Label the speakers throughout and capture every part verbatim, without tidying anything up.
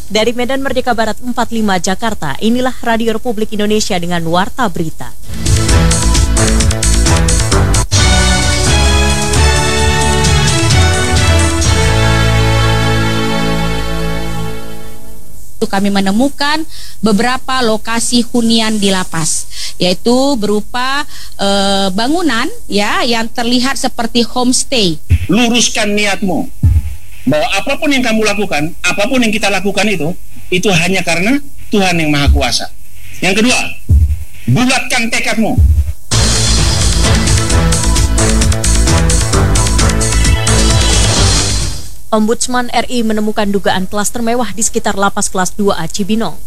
Speaker 1: Dari Medan Merdeka Barat empat puluh lima Jakarta, inilah Radio Republik Indonesia dengan Warta Berita.
Speaker 2: Kami menemukan beberapa lokasi hunian di lapas, yaitu berupa e, bangunan ya yang terlihat seperti homestay.
Speaker 3: Luruskan niatmu bahwa apapun yang kamu lakukan, apapun yang kita lakukan itu, itu hanya karena Tuhan yang Maha Kuasa. Yang kedua, bulatkan tekadmu.
Speaker 1: Ombudsman R I menemukan dugaan klaster mewah di sekitar lapas kelas dua A Cibinong.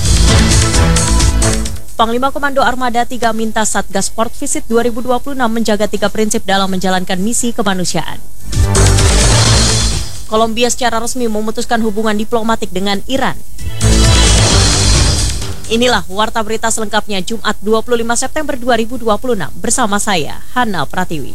Speaker 1: Panglima Komando Armada tiga minta Satgas Port Visit dua ribu dua puluh enam menjaga tiga prinsip dalam menjalankan misi kemanusiaan. Kolombia secara resmi memutuskan hubungan diplomatik dengan Iran. Inilah Warta Berita selengkapnya Jumat dua puluh lima September dua ribu dua puluh enam bersama saya, Hana Pratiwi.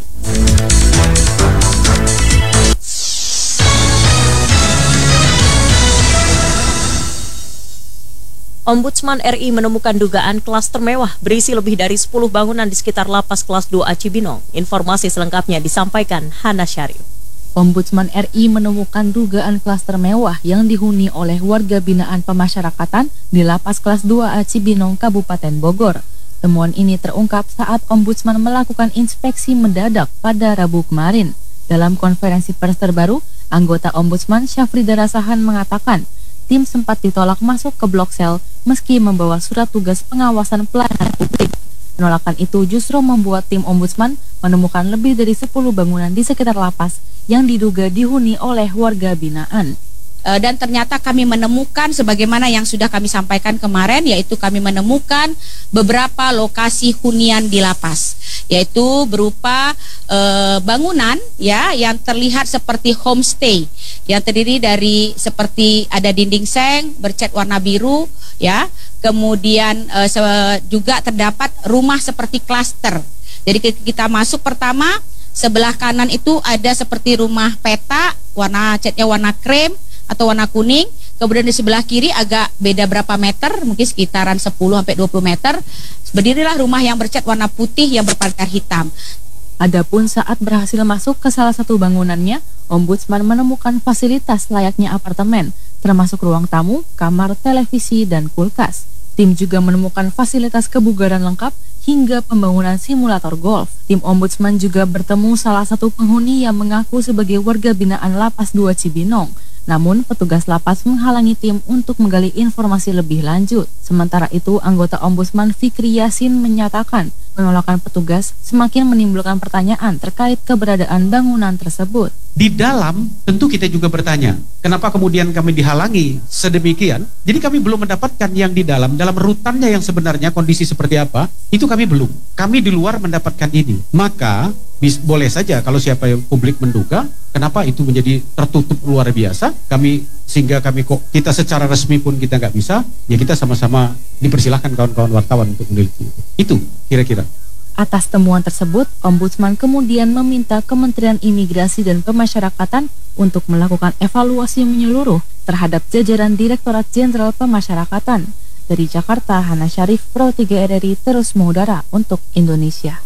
Speaker 1: Ombudsman R I menemukan dugaan klaster mewah berisi lebih dari sepuluh bangunan di sekitar lapas kelas dua A Cibinong. Informasi selengkapnya disampaikan Hana Syarif.
Speaker 4: Ombudsman R I menemukan dugaan klaster mewah yang dihuni oleh warga binaan pemasyarakatan di lapas kelas dua A Cibinong, Kabupaten Bogor. Temuan ini terungkap saat Ombudsman melakukan inspeksi mendadak pada Rabu kemarin. Dalam konferensi pers terbaru, anggota Ombudsman Syafrida Rasahan mengatakan tim sempat ditolak masuk ke blok sel meski membawa surat tugas pengawasan pelayanan publik. Penolakan itu justru membuat tim Ombudsman menemukan lebih dari sepuluh bangunan di sekitar lapas yang diduga dihuni oleh warga binaan.
Speaker 2: Dan ternyata kami menemukan sebagaimana yang sudah kami sampaikan kemarin, yaitu kami menemukan beberapa lokasi hunian di lapas, yaitu berupa e, bangunan ya yang terlihat seperti homestay yang terdiri dari seperti ada dinding seng bercat warna biru ya, kemudian e, se, juga terdapat rumah seperti klaster. Jadi kita masuk pertama, sebelah kanan itu ada seperti rumah peta, warna catnya warna krem atau warna kuning. Kemudian di sebelah kiri agak beda berapa meter, mungkin sekitaran sepuluh sampai dua puluh meter, berdirilah rumah yang bercat warna putih yang berpagar hitam.
Speaker 4: Adapun saat berhasil masuk ke salah satu bangunannya, Ombudsman menemukan fasilitas layaknya apartemen, termasuk ruang tamu, kamar, televisi, dan kulkas. Tim juga menemukan fasilitas kebugaran lengkap hingga pembangunan simulator golf. Tim Ombudsman juga bertemu salah satu penghuni yang mengaku sebagai warga binaan Lapas dua Cibinong. Namun, petugas lapas menghalangi tim untuk menggali informasi lebih lanjut. Sementara itu, anggota Ombudsman Fikri Yasin menyatakan penolakan petugas semakin menimbulkan pertanyaan terkait keberadaan bangunan tersebut.
Speaker 5: Di dalam, tentu kita juga bertanya, kenapa kemudian kami dihalangi sedemikian? Jadi kami belum mendapatkan yang di dalam, dalam rutannya yang sebenarnya kondisi seperti apa, itu kami belum. Kami di luar mendapatkan ini. Maka, bis, boleh saja kalau siapa yang publik menduga, kenapa itu menjadi tertutup luar biasa, kami sehingga kami kok kita secara resmi pun kita nggak bisa, ya kita sama-sama dipersilahkan kawan-kawan wartawan untuk meneliti. Itu kira-kira.
Speaker 4: Atas temuan tersebut, Ombudsman kemudian meminta Kementerian Imigrasi dan Pemasyarakatan untuk melakukan evaluasi menyeluruh terhadap jajaran Direktorat Jenderal Pemasyarakatan. Dari Jakarta, Hana Syarif, Pro tiga R R I terus mengudara untuk Indonesia.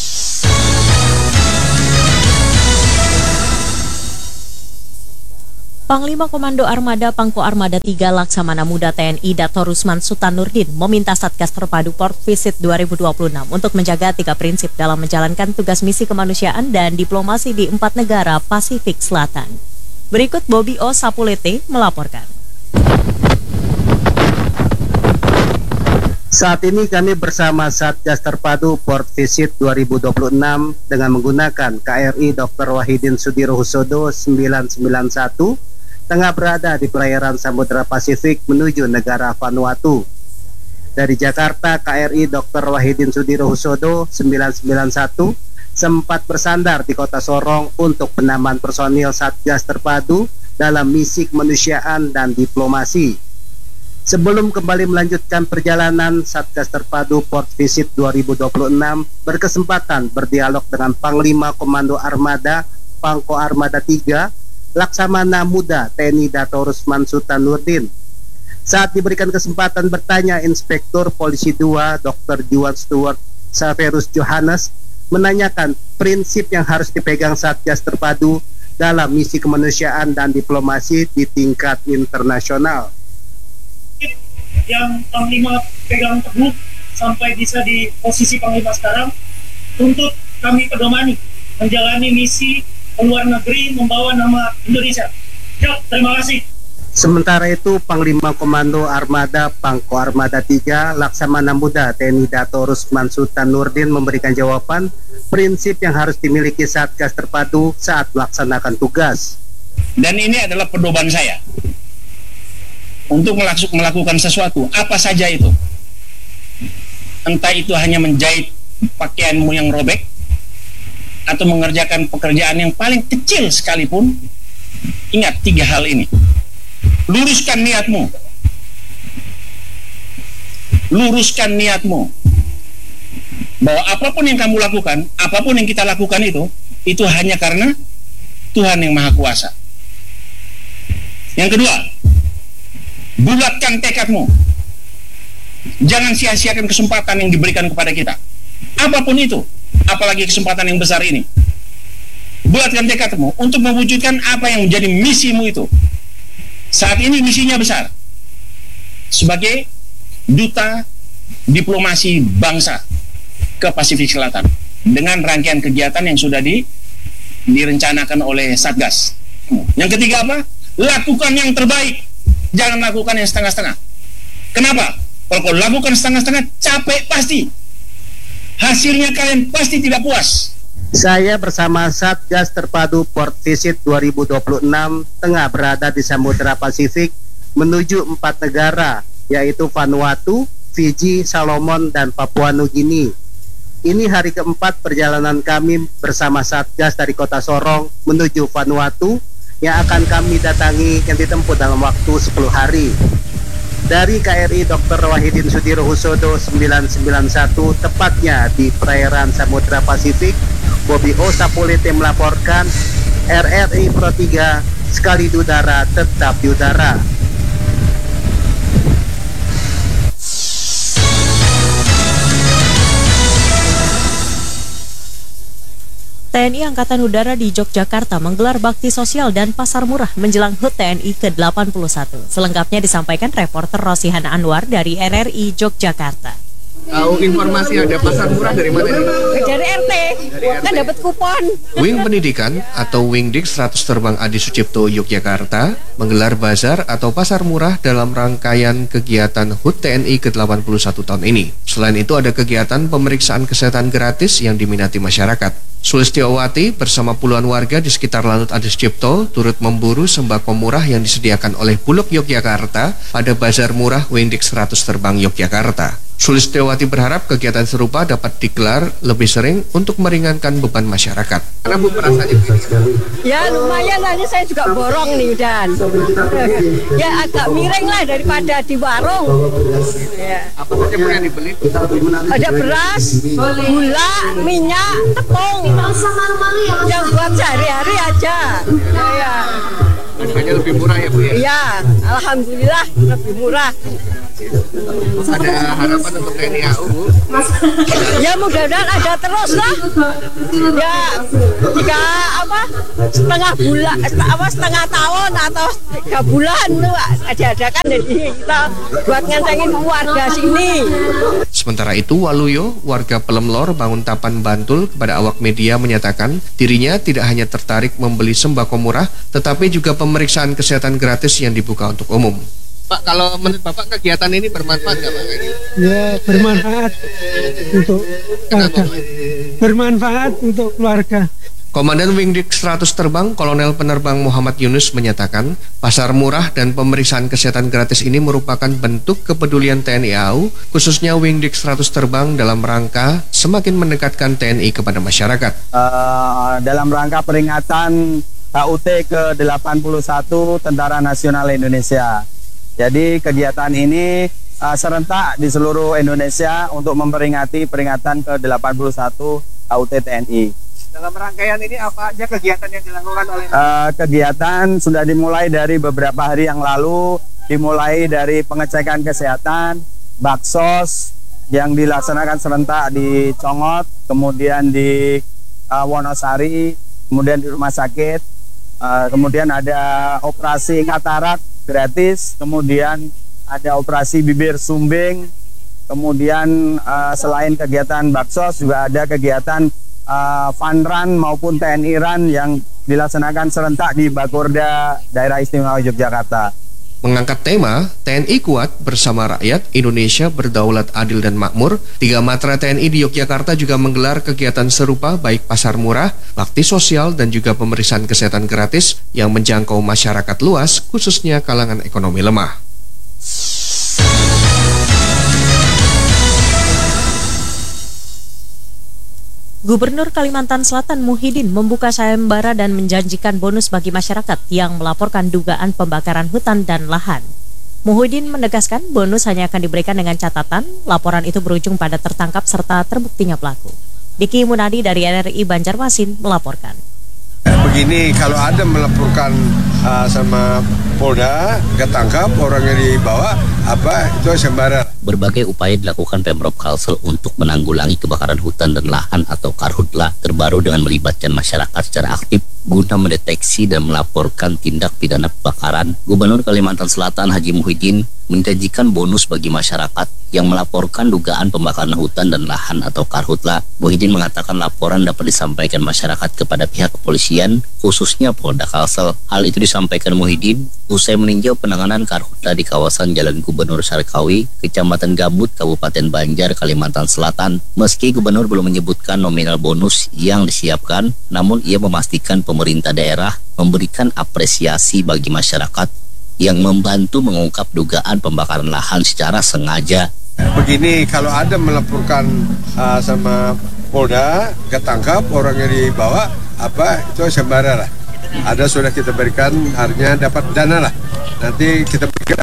Speaker 1: Panglima Komando Armada Pangko Armada tiga Laksamana Muda T N I Dato Rusman Sutanurdin meminta Satgas Terpadu Port Visit dua ribu dua puluh enam untuk menjaga tiga prinsip dalam menjalankan tugas misi kemanusiaan dan diplomasi di empat negara Pasifik Selatan. Berikut Bobby O. Sapulete melaporkan.
Speaker 6: Saat ini kami bersama Satgas Terpadu Port Visit dua ribu dua puluh enam dengan menggunakan K R I Doktor Wahidin Sudirohusodo sembilan sembilan satu tengah berada di perairan Samudra Pasifik menuju negara Vanuatu. Dari Jakarta, K R I Doktor Wahidin Sudirohusodo sembilan sembilan satu sempat bersandar di kota Sorong untuk penambahan personil Satgas Terpadu dalam misi kemanusiaan dan diplomasi. Sebelum kembali melanjutkan perjalanan, Satgas Terpadu Port Visit dua ribu dua puluh enam berkesempatan berdialog dengan Panglima Komando Armada Pangko Armada tiga Laksamana Muda T N I Dato Rusman Sutanurdin. Saat diberikan kesempatan bertanya, Inspektur Polisi dua dokter Juan Stuart Saverus Johannes menanyakan prinsip yang harus dipegang Satgas Terpadu dalam misi kemanusiaan dan diplomasi di tingkat internasional.
Speaker 7: Yang Panglima pegang teguh sampai bisa di posisi Panglima sekarang, untuk kami pedomani menjalani misi ke luar negeri membawa nama Indonesia. Ya, terima kasih.
Speaker 6: Sementara itu, Panglima Komando Armada Pangko Armada tiga Laksamana Muda T N I Dato Rusman Sutanurdin memberikan jawaban prinsip yang harus dimiliki Satgas Terpadu saat melaksanakan tugas.
Speaker 3: Dan ini adalah pedoman saya untuk melakukan sesuatu, apa saja itu. Entah itu hanya menjahit pakaianmu yang robek, atau mengerjakan pekerjaan yang paling kecil sekalipun. Ingat tiga hal ini. Luruskan niatmu. Luruskan niatmu. Bahwa apapun yang kamu lakukan, apapun yang kita lakukan itu, itu hanya karena Tuhan yang Maha Kuasa. Yang kedua, bulatkan tekadmu. Jangan sia-siakan kesempatan yang diberikan kepada kita. Apapun itu, apalagi kesempatan yang besar ini. Bulatkan tekadmu untuk mewujudkan apa yang menjadi misimu itu. Saat ini misinya besar. Sebagai duta diplomasi bangsa ke Pasifik Selatan dengan rangkaian kegiatan yang sudah di, direncanakan oleh Satgas. Yang ketiga apa? Lakukan yang terbaik. Jangan lakukan yang setengah-setengah. Kenapa? Kalau kau lakukan setengah-setengah, capek pasti. Hasilnya kalian pasti tidak puas.
Speaker 6: Saya bersama Satgas Terpadu Port Visit dua ribu dua puluh enam tengah berada di Samudra Pasifik menuju empat negara, yaitu Vanuatu, Fiji, Solomon, dan Papua Nugini. Ini hari keempat perjalanan kami bersama Satgas dari kota Sorong menuju Vanuatu yang akan kami datangi yang ditempuh dalam waktu sepuluh hari. Dari K R I dokter Wahidin Sudirohusodo sembilan sembilan satu, tepatnya di perairan Samudra Pasifik, Bobi O Sapulete melaporkan, R R I Pro tiga, sekali di udara tetap di udara.
Speaker 1: T N I Angkatan Udara di Yogyakarta menggelar bakti sosial dan pasar murah menjelang H U T T N I ke delapan puluh satu. Selengkapnya disampaikan reporter Rosihana Anwar dari R R I Yogyakarta.
Speaker 8: Tahu informasi ada pasar murah dari mana nih?
Speaker 9: Dari R T, kan dapat kupon.
Speaker 8: Wing Pendidikan atau Wingdik seratus Terbang Adi Sucipto Yogyakarta menggelar bazar atau pasar murah dalam rangkaian kegiatan H U T T N I ke delapan puluh satu tahun ini. Selain itu ada kegiatan pemeriksaan kesehatan gratis yang diminati masyarakat. Sulistiowati bersama puluhan warga di sekitar Lanut Adi Sucipto turut memburu sembako murah yang disediakan oleh Bulog Yogyakarta pada bazar murah Wingdik seratus Terbang Yogyakarta. Sulistiowati berharap kegiatan serupa dapat digelar lebih sering untuk meringankan beban masyarakat.
Speaker 9: Karena Bu perasaannya ya lumayan, aja saya juga borong nih Dan. Ya agak miring lah daripada di warung. Ya.
Speaker 8: Apa saja yang dibeli?
Speaker 9: Ada beras, gula, minyak, tepung. Yang buat sehari-hari aja. Ya.
Speaker 8: Harganya lebih murah ya Bu ya?
Speaker 9: Iya, alhamdulillah lebih murah.
Speaker 8: Ada harapan untuk T N I A U Bu?
Speaker 9: Ya mudah-mudahan ada terus lah. Ya jika apa setengah bulan, apa setengah tahun atau tiga bulan tuh ada-adakan jadi kita buat ngantengin warga sini.
Speaker 8: Sementara itu Waluyo, warga Pelemlor, Banguntapan, Bantul kepada awak media menyatakan dirinya tidak hanya tertarik membeli sembako murah, tetapi juga pemeriksaan kesehatan gratis yang dibuka untuk umum. Pak, kalau menurut Bapak kegiatan ini bermanfaat nggak Pak?
Speaker 10: Ya, bermanfaat untuk keluarga. Bermanfaat untuk keluarga.
Speaker 8: Komandan Wingdik seratus Terbang, Kolonel Penerbang Muhammad Yunus menyatakan pasar murah dan pemeriksaan kesehatan gratis ini merupakan bentuk kepedulian T N I A U, khususnya Wingdik seratus Terbang dalam rangka semakin mendekatkan T N I kepada masyarakat.
Speaker 11: Uh, dalam rangka peringatan H U T ke delapan puluh satu Tentara Nasional Indonesia. Jadi kegiatan ini uh, serentak di seluruh Indonesia untuk memperingati peringatan ke delapan puluh satu H U T T N I.
Speaker 8: Dalam rangkaian ini apa aja kegiatan yang dilakukan oleh?
Speaker 11: Uh, kegiatan sudah dimulai dari beberapa hari yang lalu dimulai dari pengecekan kesehatan, baksos yang dilaksanakan serentak di Congot, kemudian di uh, Wonosari, kemudian di rumah sakit, uh, kemudian ada operasi katarak gratis, kemudian ada operasi bibir sumbing, kemudian uh, selain kegiatan baksos juga ada kegiatan uh, fun run maupun T N I run yang dilaksanakan serentak di Bakorda Daerah Istimewa Yogyakarta.
Speaker 8: Mengangkat tema T N I Kuat Bersama Rakyat, Indonesia Berdaulat Adil dan Makmur, tiga matra T N I di Yogyakarta juga menggelar kegiatan serupa baik pasar murah, bakti sosial, dan juga pemeriksaan kesehatan gratis yang menjangkau masyarakat luas, khususnya kalangan ekonomi lemah.
Speaker 1: Gubernur Kalimantan Selatan Muhyiddin membuka sayembara dan menjanjikan bonus bagi masyarakat yang melaporkan dugaan pembakaran hutan dan lahan. Muhyiddin menegaskan bonus hanya akan diberikan dengan catatan laporan itu berujung pada tertangkap serta terbuktinya pelaku. Diki Munadi dari R R I Banjarmasin melaporkan.
Speaker 12: Begini, kalau ada melaporkan uh, sama Polda, ketangkap, orangnya dibawa, apa, itu sayembara.
Speaker 13: Berbagai upaya dilakukan Pemprov Kalsel untuk menanggulangi kebakaran hutan dan lahan atau karhutla terbaru dengan melibatkan masyarakat secara aktif guna mendeteksi dan melaporkan tindak pidana kebakaran. Gubernur Kalimantan Selatan Haji Muhyiddin menjanjikan bonus bagi masyarakat yang melaporkan dugaan pembakaran hutan dan lahan atau karhutla. Muhyiddin mengatakan laporan dapat disampaikan masyarakat kepada pihak kepolisian, khususnya Polda Kalsel. Hal itu disampaikan Muhyiddin usai meninjau penanganan karhutla di kawasan Jalan Gubernur Sarkawi, Kecamatan Gambut, Kabupaten Banjar, Kalimantan Selatan. Meski gubernur belum menyebutkan nominal bonus yang disiapkan, namun ia memastikan pemerintah daerah memberikan apresiasi bagi masyarakat yang membantu mengungkap dugaan pembakaran lahan secara sengaja.
Speaker 12: Begini, kalau ada melaporkan uh, sama Polda, ketangkap, orangnya dibawa, apa, itu sayembara lah. Ada sudah kita berikan, artinya dapat dana lah. Nanti kita berikan.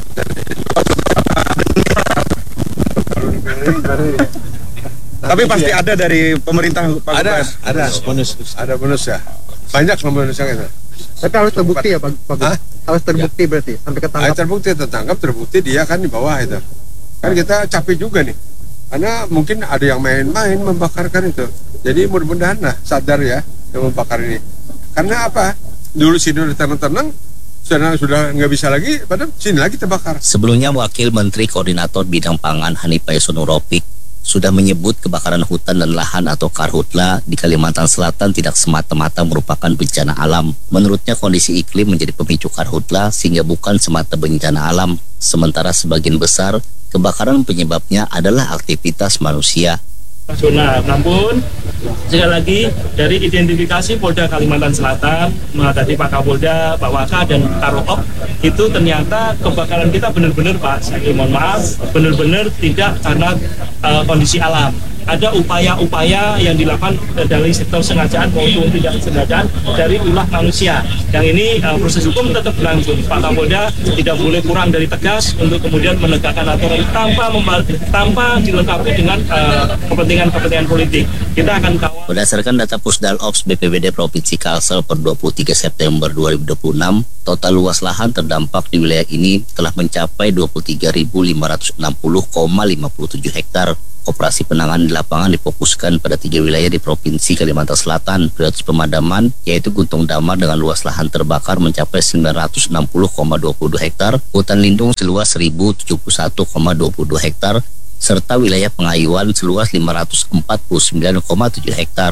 Speaker 14: Tapi pasti ada dari pemerintah Pak
Speaker 12: Ada,
Speaker 14: Gubernur.
Speaker 12: ada bonus, ada bonus ya. Banyak bonusnya gitu.
Speaker 15: Tapi harus terbukti ya Pak Gubernur? Harus terbukti ya. Berarti sampai ketangkap.
Speaker 12: Harus terbukti, tertangkap, terbukti dia kan di bawah itu. Kan kita capek juga nih. Karena mungkin ada yang main-main membakarkan itu. Jadi mudah-mudahan lah sadar ya yang membakar ini. Karena apa? Dulu sini udah tenang-tenang, sudah sudah nggak bisa lagi, padahal sini lagi terbakar.
Speaker 13: Sebelumnya Wakil Menteri Koordinator Bidang Pangan Hanifah Sonuropik sudah menyebut kebakaran hutan dan lahan atau karhutla di Kalimantan Selatan tidak semata-mata merupakan bencana alam. Menurutnya kondisi iklim menjadi pemicu karhutla sehingga bukan semata bencana alam. Sementara sebagian besar kebakaran penyebabnya adalah aktivitas manusia.
Speaker 16: Nasional. Namun sekali lagi dari identifikasi Polda Kalimantan Selatan, dari Pak Kapolda, Pak Waka dan Karop itu ternyata kebakaran kita benar-benar Pak, saya mohon maaf, benar-benar tidak karena uh, kondisi alam. Ada upaya-upaya yang dilakukan dari sektor sengajaan maupun tidak sengajaan dari ulah manusia. Yang ini uh, proses hukum tetap berlangsung. Pak Kapolda tidak boleh kurang dari tegas untuk kemudian menegakkan aturan tanpa tanpa dilengkapi dengan kepentingan-kepentingan uh, politik. Kita akan kawal.
Speaker 13: Berdasarkan data Pusdal Ops B P B D Provinsi Kalsel per dua puluh tiga September dua ribu dua puluh enam, total luas lahan terdampak di wilayah ini telah mencapai dua puluh tiga ribu lima ratus enam puluh koma lima tujuh hektar. Operasi penanganan di lapangan difokuskan pada tiga wilayah di Provinsi Kalimantan Selatan. Prioritas pemadaman yaitu Guntung Damar dengan luas lahan terbakar mencapai sembilan ratus enam puluh koma dua dua hektar, hutan lindung seluas seribu tujuh puluh satu koma dua dua hektar, serta wilayah pengayuan seluas lima ratus empat puluh sembilan koma tujuh hektar.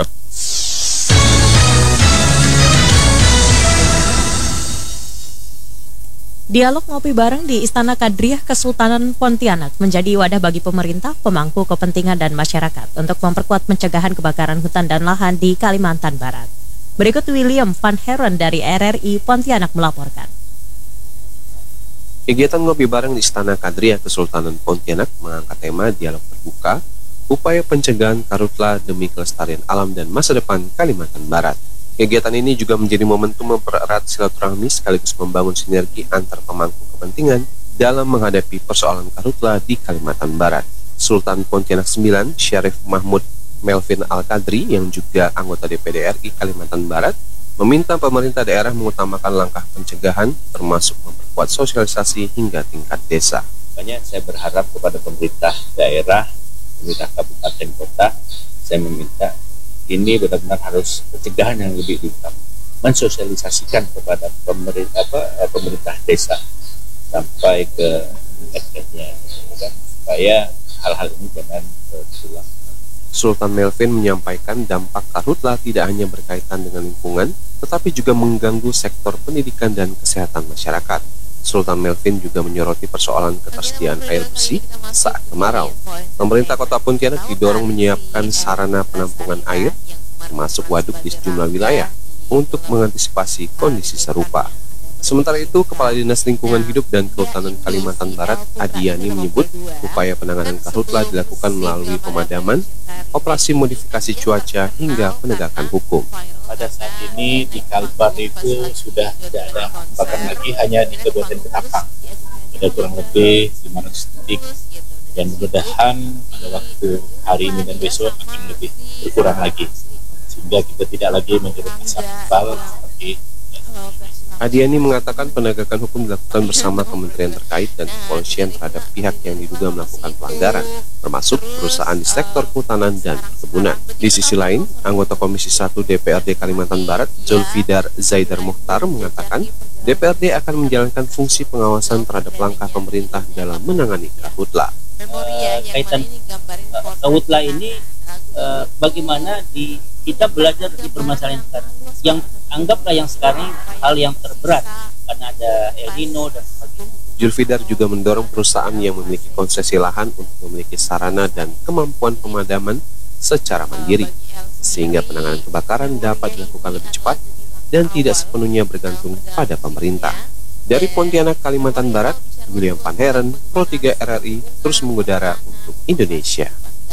Speaker 1: Dialog ngopi bareng di Istana Kadriah Kesultanan Pontianak menjadi wadah bagi pemerintah, pemangku kepentingan dan masyarakat untuk memperkuat pencegahan kebakaran hutan dan lahan di Kalimantan Barat. Berikut William Van Heron dari R R I Pontianak melaporkan.
Speaker 17: Kegiatan ngopi bareng di Istana Kadriah Kesultanan Pontianak mengangkat tema dialog terbuka, upaya pencegahan karhutla demi kelestarian alam dan masa depan Kalimantan Barat. Kegiatan ini juga menjadi momentum mempererat silaturahmi sekaligus membangun sinergi antar pemangku kepentingan dalam menghadapi persoalan karhutla di Kalimantan Barat. Sultan Pontianak sembilan, Syarif Mahmud Melvin Al-Qadri yang juga anggota D P D R I Kalimantan Barat, meminta pemerintah daerah mengutamakan langkah pencegahan termasuk memperkuat sosialisasi hingga tingkat desa.
Speaker 13: Makanya saya berharap kepada pemerintah daerah, pemerintah kabupaten kota, saya meminta ini benar-benar harus pencegahan yang lebih utama, mensosialisasikan kepada pemerintah apa, pemerintah desa sampai ke tingkatnya, supaya hal-hal ini jangan berulang.
Speaker 17: Sultan Melvin menyampaikan dampak karhutlah tidak hanya berkaitan dengan lingkungan, tetapi juga mengganggu sektor pendidikan dan kesehatan masyarakat. Sultan Melvin juga menyoroti persoalan ketersediaan air bersih saat kemarau. Pemerintah Kota Pontianak didorong menyiapkan sarana penampungan air, termasuk waduk di sejumlah wilayah, untuk mengantisipasi kondisi serupa. Sementara itu, Kepala Dinas Lingkungan Hidup dan Kehutanan Kalimantan Barat, Adiani, menyebut upaya penanganan karhutlah dilakukan melalui pemadaman, operasi modifikasi cuaca, hingga penegakan hukum.
Speaker 13: Pada saat ini di Kalbar itu sudah tidak ada pembakaran lagi, hanya di Kabupaten Ketapang. Ada kurang lebih lima ratus titik, dan mudah-mudahan pada waktu hari ini dan besok akan lebih berkurang lagi, sehingga kita tidak lagi menjadi asap tebal seperti
Speaker 17: Adiani mengatakan penegakan hukum dilakukan bersama kementerian terkait dan kepolisian terhadap pihak yang diduga melakukan pelanggaran, termasuk perusahaan di sektor kehutanan dan perkebunan. Di sisi lain, anggota Komisi satu D P R D Kalimantan Barat, Zulfidar Zaidar Mukhtar, mengatakan D P R D akan menjalankan fungsi pengawasan terhadap langkah pemerintah dalam menangani karhutlah.
Speaker 13: Uh, kaitan uh, karhutlah ini uh, bagaimana di kita belajar di permasalahan sekarang. Yang anggaplah yang sekarang hal yang terberat karena ada El Nino dan sebagainya.
Speaker 17: Zulfidar juga mendorong perusahaan yang memiliki konsesi lahan untuk memiliki sarana dan kemampuan pemadaman secara mandiri, sehingga penanganan kebakaran dapat dilakukan lebih cepat dan tidak sepenuhnya bergantung pada pemerintah. Dari Pontianak, Kalimantan Barat, William Van Heren, Pro tiga R R I, terus mengudara untuk Indonesia.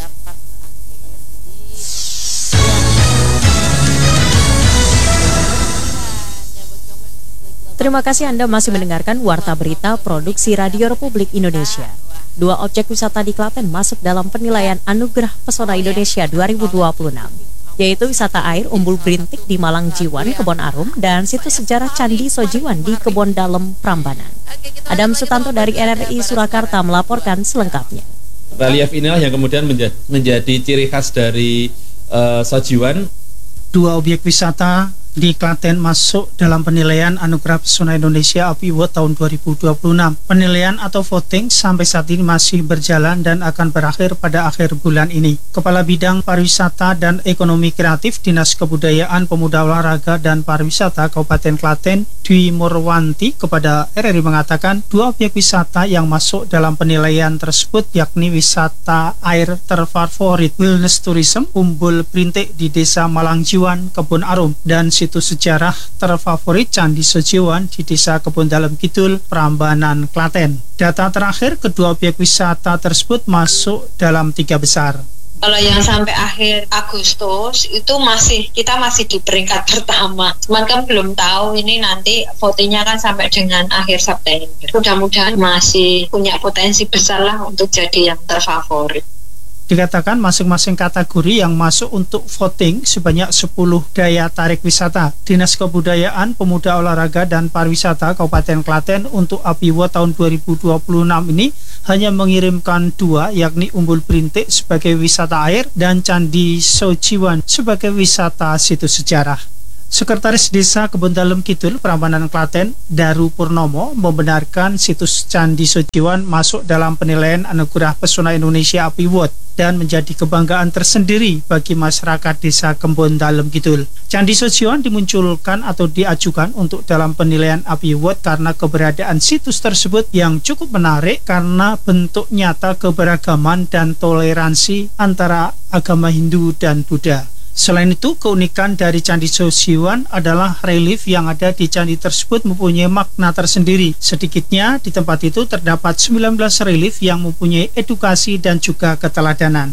Speaker 1: Terima kasih Anda masih mendengarkan Warta Berita Produksi Radio Republik Indonesia. Dua objek wisata di Klaten masuk dalam penilaian Anugerah Pesona Indonesia dua ribu dua puluh enam, yaitu wisata air Umbul Brintik di Malang Jiwan, Kebon Arum, dan situs sejarah Candi Sojiwan di Kebon Dalem, Prambanan. Adam Sutanto dari R R I Surakarta melaporkan selengkapnya.
Speaker 18: Relief inilah yang kemudian menjadi, menjadi ciri khas dari uh, Sojiwan.
Speaker 19: Dua objek wisata di Klaten masuk dalam penilaian Anugerah Pesona Indonesia A P I Award tahun dua ribu dua puluh enam. Penilaian atau voting sampai saat ini masih berjalan dan akan berakhir pada akhir bulan ini. Kepala Bidang Pariwisata dan Ekonomi Kreatif Dinas Kebudayaan, Pemuda Olahraga dan Pariwisata Kabupaten Klaten, Dwi Murwanti, kepada R R I mengatakan dua objek wisata yang masuk dalam penilaian tersebut yakni wisata air terfavorit Wellness Tourism Umbul Brintik di Desa Malang Jiwan, Kebon Arum, dan situs sejarah terfavorit Candi Sojiwan di Desa Kebon Dalem Kidul, Prambanan, Klaten. Data terakhir, kedua objek wisata tersebut masuk dalam tiga besar.
Speaker 20: Kalau yang sampai akhir Agustus itu masih kita masih di peringkat pertama. Cuman kan belum tahu ini nanti votingnya kan sampai dengan akhir September. Mudah-mudahan masih punya potensi besar lah untuk jadi yang terfavorit.
Speaker 19: Dikatakan masing-masing kategori yang masuk untuk voting sebanyak sepuluh daya tarik wisata. Dinas Kebudayaan, Pemuda Olahraga dan Pariwisata Kabupaten Klaten untuk A P I Award tahun dua ribu dua puluh enam ini hanya mengirimkan dua, yakni Umbul Brintik sebagai wisata air dan Candi Sojiwan sebagai wisata situs sejarah. Sekretaris Desa Kebon Dalem Kidul, Prambanan, Klaten, Daru Purnomo, membenarkan situs Candi Sojiwan masuk dalam penilaian Anugerah Pesona Indonesia A P I Award dan menjadi kebanggaan tersendiri bagi masyarakat Desa Kebon Dalem Kidul. Candi Sojiwan dimunculkan atau diajukan untuk dalam penilaian A P I Award karena keberadaan situs tersebut yang cukup menarik karena bentuk nyata keberagaman dan toleransi antara agama Hindu dan Buddha. Selain itu, keunikan dari Candi Sojiwan adalah relief yang ada di candi tersebut mempunyai makna tersendiri. Sedikitnya di tempat itu terdapat sembilan belas relief yang mempunyai edukasi dan juga keteladanan.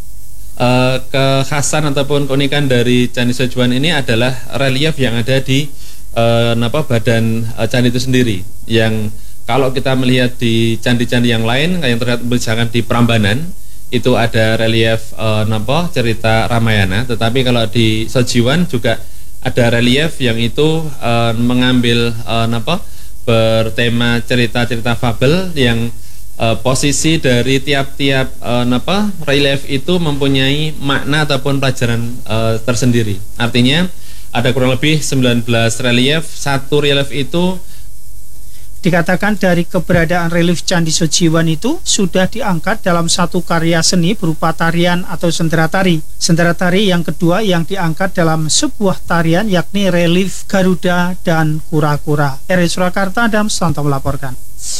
Speaker 18: Uh, kekhasan ataupun keunikan dari Candi Sojiwan ini adalah relief yang ada di uh, apa, badan uh, candi itu sendiri. Yang kalau kita melihat di candi-candi yang lain yang terlihat misalkan di Prambanan, itu ada relief uh, napa cerita Ramayana, tetapi kalau di Sojiwan juga ada relief yang itu uh, mengambil uh, apa bertema cerita-cerita fabel yang uh, posisi dari tiap-tiap uh, apa relief itu mempunyai makna ataupun pelajaran uh, tersendiri. Artinya ada kurang lebih sembilan belas relief. Satu relief itu
Speaker 19: dikatakan dari keberadaan relief Candi Sojiwan itu sudah diangkat dalam satu karya seni berupa tarian atau sendera tari. Sendera tari yang kedua yang diangkat dalam sebuah tarian yakni relief Garuda dan kura-kura. R I Surakarta, Adam Sutanto melaporkan.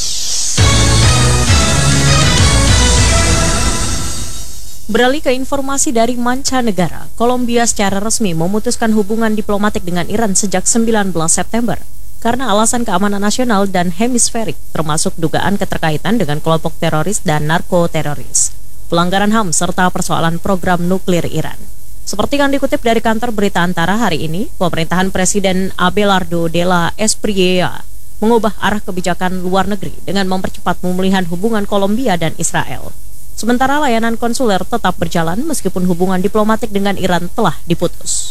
Speaker 1: Beralih ke informasi dari mancanegara, Kolombia secara resmi memutuskan hubungan diplomatik dengan Iran sejak sembilan belas September. Karena alasan keamanan nasional dan hemisferik, termasuk dugaan keterkaitan dengan kelompok teroris dan narkoteroris, pelanggaran H A M, serta persoalan program nuklir Iran. Seperti yang dikutip dari kantor berita Antara hari ini, pemerintahan Presiden Abelardo de la Espriella mengubah arah kebijakan luar negeri dengan mempercepat pemulihan hubungan Kolombia dan Israel. Sementara layanan konsuler tetap berjalan meskipun hubungan diplomatik dengan Iran telah diputus.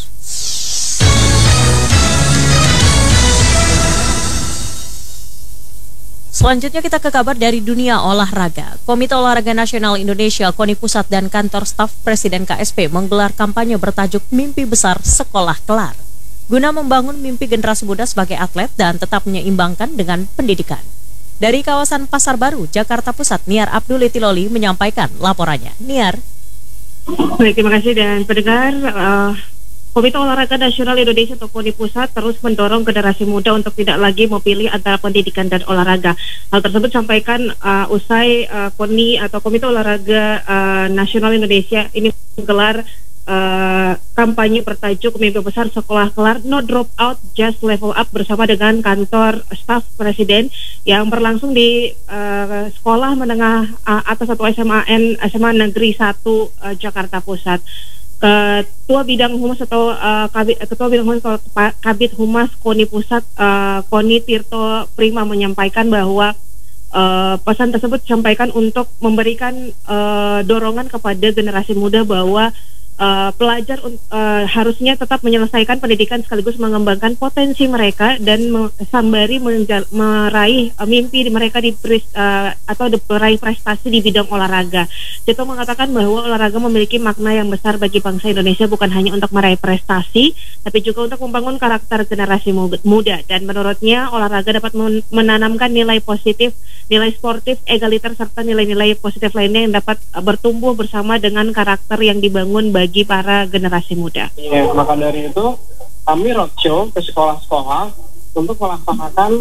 Speaker 1: Selanjutnya kita ke kabar dari dunia olahraga. Komite Olahraga Nasional Indonesia, KONI Pusat dan kantor staf Presiden K S P menggelar kampanye bertajuk Mimpi Besar Sekolah Kelar, guna membangun mimpi generasi muda sebagai atlet dan tetap menyeimbangkan dengan pendidikan. Dari kawasan Pasar Baru, Jakarta Pusat, Niar Abdul Itiloli menyampaikan laporannya. Niar.
Speaker 21: Baik, terima kasih dan pendengar. Uh... Komite Olahraga Nasional Indonesia atau KONI Pusat terus mendorong generasi muda untuk tidak lagi memilih antara pendidikan dan olahraga. Hal tersebut disampaikan uh, usai uh, KONI atau Komite Olahraga uh, Nasional Indonesia ini menggelar uh, kampanye bertajuk Mimpi Besar Sekolah Kelar, No Drop Out, Just Level Up bersama dengan kantor staf Presiden yang berlangsung di uh, Sekolah Menengah uh, Atas atau S M A N S M A Negeri satu uh, Jakarta Pusat. Ketua Bidang Humas atau uh, Kabit, Ketua Bidang Humas atau Kabit Humas KONI Pusat uh, KONI Tirto Prima menyampaikan bahwa uh, pesan tersebut disampaikan untuk memberikan uh, dorongan kepada generasi muda bahwa Uh, pelajar uh, harusnya tetap menyelesaikan pendidikan sekaligus mengembangkan potensi mereka dan me- sambari menjal- meraih uh, mimpi mereka di pres- uh, atau di- meraih prestasi di bidang olahraga. Tito mengatakan bahwa olahraga memiliki makna yang besar bagi bangsa Indonesia, bukan hanya untuk meraih prestasi tapi juga untuk membangun karakter generasi muda, dan menurutnya olahraga dapat men- menanamkan nilai positif, nilai sportif, egaliter serta nilai-nilai positif lainnya yang dapat uh, bertumbuh bersama dengan karakter yang dibangun bagi bagi para generasi muda.
Speaker 22: Ya, maka dari itu kami roadshow ke sekolah-sekolah untuk melaksanakan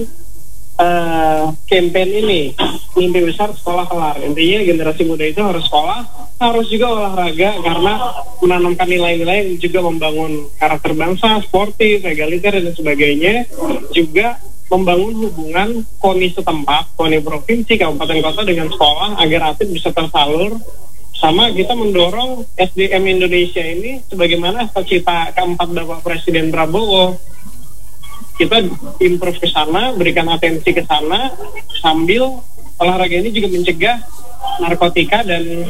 Speaker 22: uh, campaign ini, Mimpi Besar Sekolah Kelar. Intinya generasi muda itu harus sekolah, harus juga olahraga karena menanamkan nilai-nilai yang juga membangun karakter bangsa, sportif, egaliter dan sebagainya, juga membangun hubungan KONI setempat, KONI provinsi, kabupaten kota dengan sekolah agar atlet bisa tersalur. Sama kita mendorong S D M Indonesia ini sebagaimana cita keempat Bapak Presiden Prabowo. Kita improve ke sana, berikan atensi ke sana, sambil olahraga ini juga mencegah narkotika dan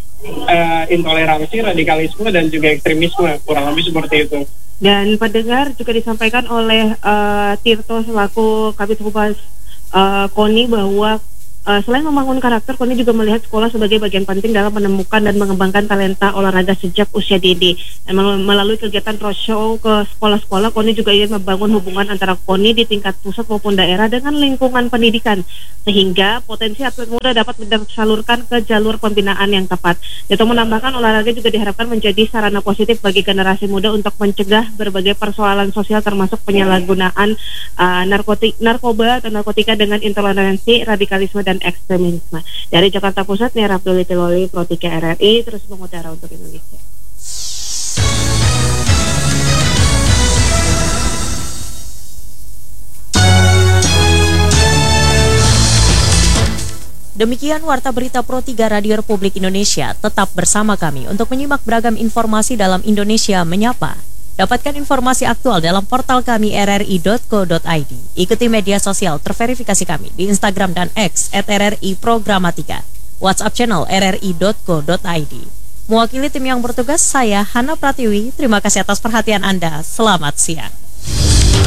Speaker 22: uh, intoleransi, radikalisme dan juga ekstremisme, kurang lebih seperti itu.
Speaker 21: Dan pendengar juga disampaikan oleh uh, Tirto selaku Kabid Humas uh, KONI bahwa Uh, selain membangun karakter, KONI juga melihat sekolah sebagai bagian penting dalam menemukan dan mengembangkan talenta olahraga sejak usia dini. Dan melalui kegiatan roadshow ke sekolah-sekolah, KONI juga ingin membangun hubungan antara KONI di tingkat pusat maupun daerah dengan lingkungan pendidikan, sehingga potensi atlet muda dapat tersalurkan ke jalur pembinaan yang tepat. Itu menambahkan olahraga juga diharapkan menjadi sarana positif bagi generasi muda untuk mencegah berbagai persoalan sosial termasuk penyalahgunaan uh, narkotik, narkoba atau narkotika dengan intoleransi, radikalisme dan ekstremisme. Dari Jakarta Pusat, Niar Abdul Itiloli, Pro tiga R R I, terus mengudara untuk Indonesia.
Speaker 1: Demikian Warta Berita Pro tiga Radio Republik Indonesia. Tetap bersama kami untuk menyimak beragam informasi dalam Indonesia Menyapa. Dapatkan informasi aktual dalam portal kami r r i dot co dot i d. Ikuti media sosial terverifikasi kami di Instagram dan X at R R I Programatika. WhatsApp channel r r i dot co dot i d. Mewakili tim yang bertugas, saya Hana Pratiwi. Terima kasih atas perhatian Anda. Selamat siang.